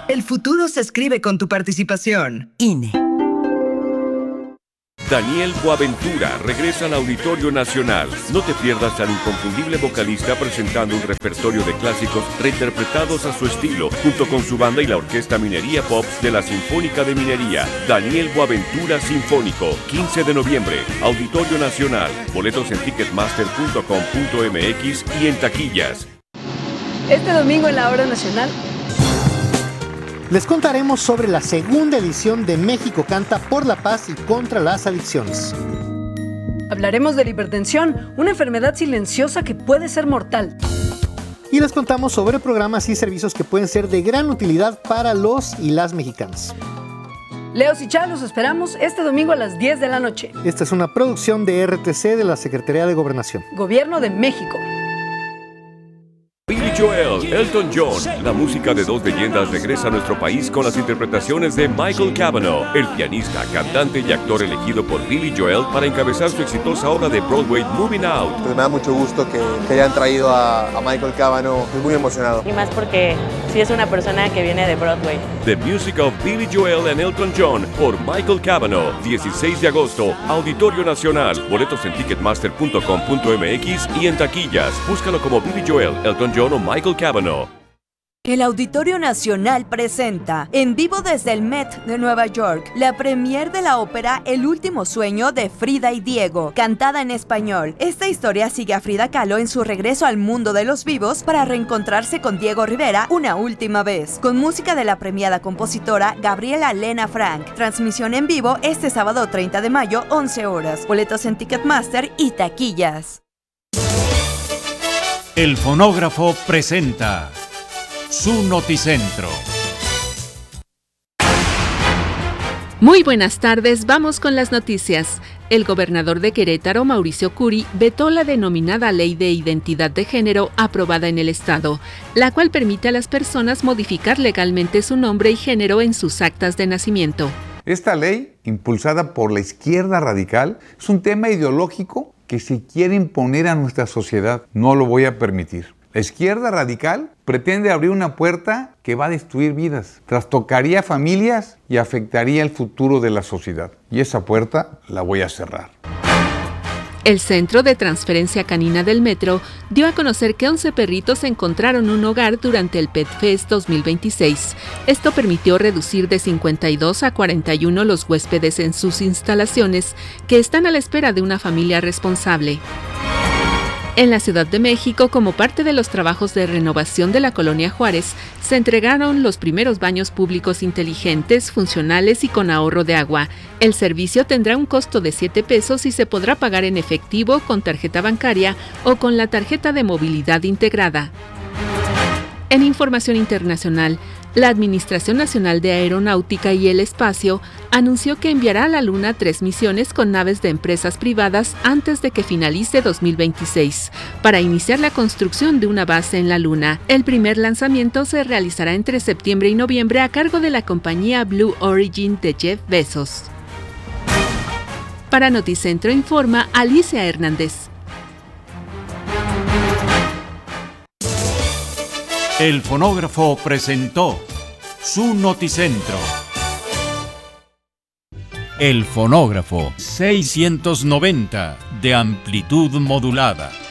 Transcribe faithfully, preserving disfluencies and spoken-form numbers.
El futuro se escribe con tu participación. I N E. Daniel Boaventura regresa al Auditorio Nacional. No te pierdas al inconfundible vocalista presentando un repertorio de clásicos reinterpretados a su estilo, junto con su banda y la Orquesta Minería Pops de la Sinfónica de Minería. Daniel Boaventura Sinfónico, quince de noviembre, Auditorio Nacional. Boletos en ticketmaster punto com punto m x y en taquillas. Este domingo en la Hora Nacional les contaremos sobre la segunda edición de México Canta por la Paz y contra las adicciones. hablaremos de la hipertensión, una enfermedad silenciosa que puede ser mortal. Y les contamos sobre programas y servicios que pueden ser de gran utilidad para los y las mexicanas. Leos y Chá, los esperamos este domingo a las diez de la noche. Esta es una producción de R T C de la Secretaría de Gobernación. Gobierno de México. Billy Joel, Elton John, la música de dos leyendas regresa a nuestro país con las interpretaciones de Michael Cavanaugh, el pianista, cantante y actor elegido por Billy Joel para encabezar su exitosa obra de Broadway Moving Out. Pues me da mucho gusto que, que hayan traído a, a Michael Cavanaugh, estoy muy emocionado. Y más porque sí es una persona que viene de Broadway. The Music of Billy Joel and Elton John por Michael Cavanaugh, dieciséis de agosto, Auditorio Nacional. Boletos en ticketmaster punto com punto m x y en taquillas. Búscalo como Billy Joel, Elton John o Michael Cavanaugh. El Auditorio Nacional presenta, en vivo desde el Met de Nueva York, la premier de la ópera El último sueño de Frida y Diego, cantada en español. Esta historia sigue a Frida Kahlo en su regreso al mundo de los vivos para reencontrarse con Diego Rivera una última vez, con música de la premiada compositora Gabriela Lena Frank. Transmisión en vivo este sábado treinta de mayo, once horas. Boletos en Ticketmaster y taquillas. El Fonógrafo presenta su Noticentro. Muy buenas tardes, vamos con las noticias. El gobernador de Querétaro, Mauricio Curi, vetó la denominada Ley de Identidad de Género aprobada en el Estado, la cual permite a las personas modificar legalmente su nombre y género en sus actas de nacimiento. Esta ley, impulsada por la izquierda radical, es un tema ideológico que se quiere imponer a nuestra sociedad. No lo voy a permitir. La izquierda radical pretende abrir una puerta que va a destruir vidas, trastocaría familias y afectaría el futuro de la sociedad. Y esa puerta la voy a cerrar. El Centro de Transferencia Canina del Metro dio a conocer que once perritos encontraron un hogar durante el Pet Fest dos mil veintiséis. Esto permitió reducir de cincuenta y dos a cuarenta y uno los huéspedes en sus instalaciones, que están a la espera de una familia responsable. En la Ciudad de México, como parte de los trabajos de renovación de la Colonia Juárez, se entregaron los primeros baños públicos inteligentes, funcionales y con ahorro de agua. El servicio tendrá un costo de siete pesos y se podrá pagar en efectivo, con tarjeta bancaria o con la tarjeta de movilidad integrada. En información internacional, la Administración Nacional de Aeronáutica y el Espacio anunció que enviará a la Luna tres misiones con naves de empresas privadas antes de que finalice dos mil veintiséis, para iniciar la construcción de una base en la Luna. El primer lanzamiento se realizará entre septiembre y noviembre a cargo de la compañía Blue Origin de Jeff Bezos. Para Noticentro informa Alicia Hernández. El Fonógrafo presentó su Noticentro. El Fonógrafo seiscientos noventa de amplitud modulada.